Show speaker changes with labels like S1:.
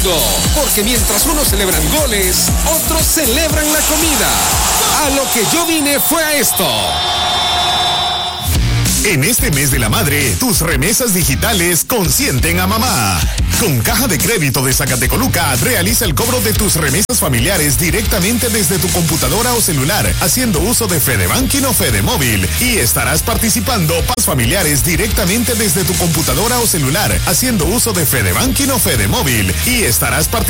S1: mundo, porque mientras unos celebran goles, otros celebran la comida. A lo que yo vine fue a esto.
S2: En este mes de la madre, tus remesas digitales consienten a mamá. Con Caja de Crédito de Zacatecoluca, realiza el cobro de tus remesas familiares directamente desde tu computadora o celular, haciendo uso de Fede Banking o Fede Móvil, y estarás participando pagos familiares directamente desde tu computadora o celular, haciendo uso de Fede Banking o Fede Móvil, y estarás participando